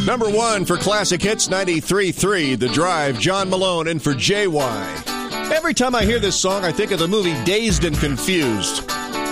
Number 1 for Classic Hits 93.3, The Drive, John Malone in for JY. Every time I hear this song, I think of the movie Dazed and Confused.